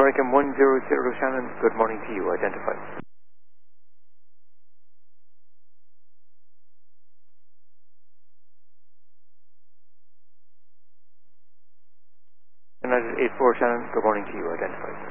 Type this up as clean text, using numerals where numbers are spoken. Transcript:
American 100 Shannon, good morning to you. Identify. United 84 Shannon, good morning to you. Identify.